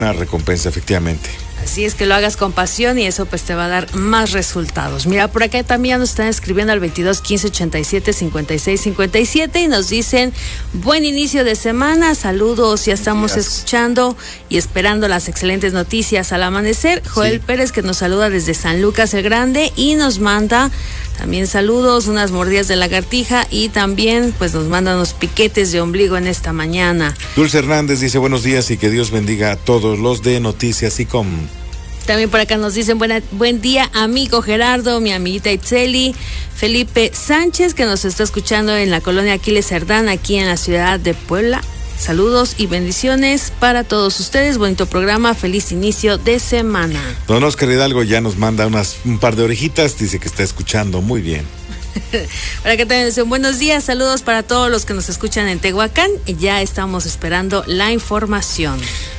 una recompensa, efectivamente. Así es, que lo hagas con pasión y eso pues te va a dar más resultados. Mira, por acá también nos están escribiendo al 22 15 87 56 57 y nos dicen buen inicio de semana, saludos, ya estamos escuchando y esperando las excelentes noticias al amanecer. Joel Pérez, que nos saluda desde San Lucas el Grande y nos manda también saludos, unas mordidas de lagartija y también pues nos manda unos piquetes de ombligo en esta mañana. Dulce Hernández dice buenos días y que Dios bendiga a todos los de Noticias ICOM. También por acá nos dicen buen día, amigo Gerardo, mi amiguita Itzeli, Felipe Sánchez, que nos está escuchando en la colonia Aquiles Cerdán, aquí en la ciudad de Puebla. Saludos y bendiciones para todos ustedes. Bonito programa, feliz inicio de semana. Don Oscar Hidalgo ya nos manda un par de orejitas, dice que está escuchando muy bien. Por acá también dicen buenos días, saludos para todos los que nos escuchan en Tehuacán. Ya estamos esperando la información.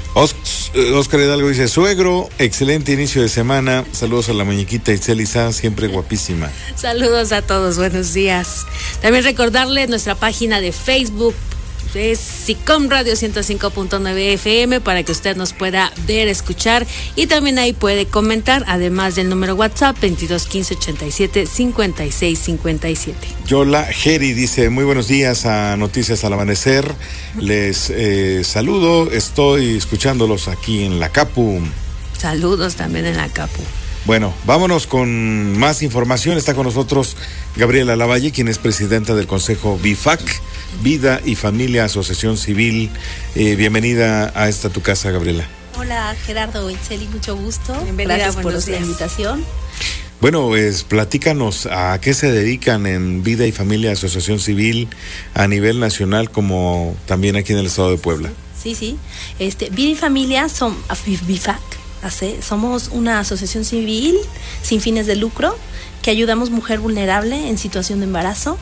Oscar Hidalgo dice, suegro, excelente inicio de semana, saludos a la muñequita Itzeli Sanz, siempre guapísima. Saludos a todos, buenos días. También recordarles nuestra página de Facebook, es SICOM Radio 105.9 FM, para que usted nos pueda ver, escuchar y también ahí puede comentar, además del número WhatsApp 22 15 87 56 57. Yola Geri dice, muy buenos días a Noticias al Amanecer, les saludo, estoy escuchándolos aquí en la Capu. Saludos también en la Capu. Bueno, vámonos con más información. Está con nosotros Gabriela Lavalle, quien es presidenta del Consejo BIFAC, Vida y Familia Asociación Civil. Bienvenida a esta tu casa, Gabriela. Hola Gerardo, Itzeli, mucho gusto. Bienvenida, gracias por la invitación. Bueno, platícanos a qué se dedican en Vida y Familia Asociación Civil a nivel nacional como también aquí en el estado de Puebla. Sí. Vida y Familia son BIFAC. Somos una asociación civil sin fines de lucro que ayudamos mujer vulnerable en situación de embarazo.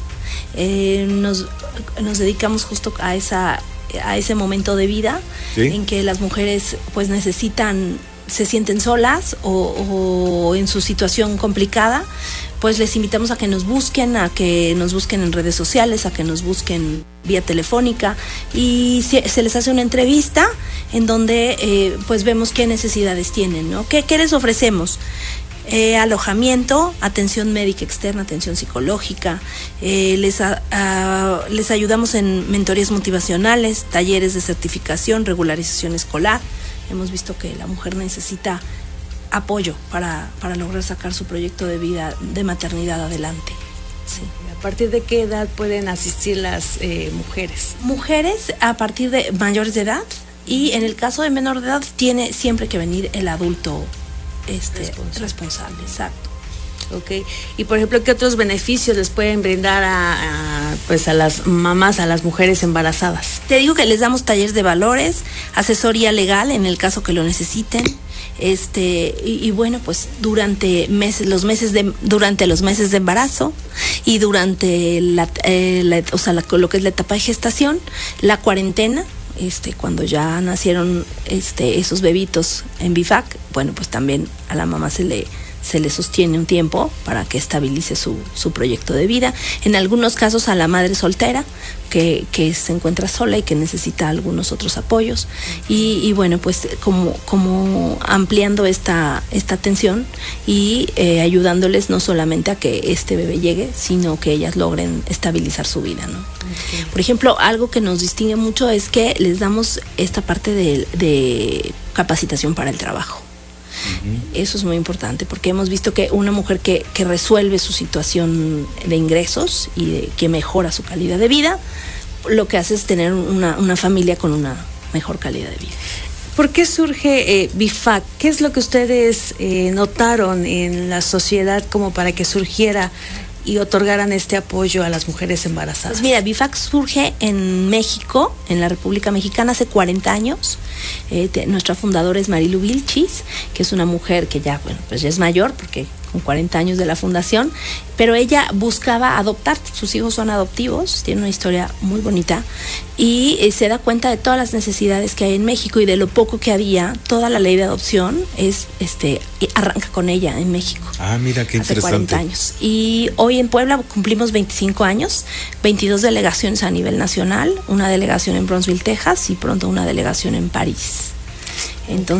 Nos dedicamos justo a ese momento de vida, ¿sí?, en que las mujeres pues se sienten solas o en su situación complicada. Pues les invitamos a que nos busquen en redes sociales, a que nos busquen vía telefónica y se les hace una entrevista en donde pues vemos qué necesidades tienen, ¿no? ¿Qué les ofrecemos? Alojamiento, atención médica externa, atención psicológica, les ayudamos en mentorías motivacionales, talleres de certificación, regularización escolar. Hemos visto que la mujer necesita apoyo para lograr sacar su proyecto de vida de maternidad adelante. Sí. ¿A partir de qué edad pueden asistir las mujeres? Mujeres a partir de mayores de edad, y en el caso de menor de edad tiene siempre que venir el adulto responsable. Exacto. Okay. Y por ejemplo, ¿qué otros beneficios les pueden brindar a las mamás, a las mujeres embarazadas? Te digo que les damos talleres de valores, asesoría legal en el caso que lo necesiten. Y bueno, pues durante los meses de embarazo y durante lo que es la etapa de gestación, la cuarentena, cuando ya nacieron esos bebitos en BIFAC, bueno, pues también a la mamá se le sostiene un tiempo para que estabilice su proyecto de vida. En algunos casos a la madre soltera que se encuentra sola y que necesita algunos otros apoyos. Y bueno, pues como ampliando esta atención y ayudándoles no solamente a que este bebé llegue, sino que ellas logren estabilizar su vida, ¿no? Okay. Por ejemplo, algo que nos distingue mucho es que les damos esta parte de capacitación para el trabajo. Eso es muy importante porque hemos visto que una mujer que resuelve su situación de ingresos y que mejora su calidad de vida, lo que hace es tener una familia con una mejor calidad de vida. ¿Por qué surge BIFAC? ¿Qué es lo que ustedes notaron en la sociedad como para que surgiera y otorgaran este apoyo a las mujeres embarazadas? Pues mira, BIFAC surge en México, en la República Mexicana, hace 40 años. Nuestra fundadora es Marilu Vilchis, que es una mujer que ya es mayor, porque con 40 años de la fundación, pero ella buscaba adoptar. Sus hijos son adoptivos, tiene una historia muy bonita y se da cuenta de todas las necesidades que hay en México y de lo poco que había. Toda la ley de adopción arranca con ella en México. Ah, mira, qué interesante. Hace 40 años. Y hoy en Puebla cumplimos 25 años, 22 delegaciones a nivel nacional, una delegación en Brownsville, Texas, y pronto una delegación en París. Entonces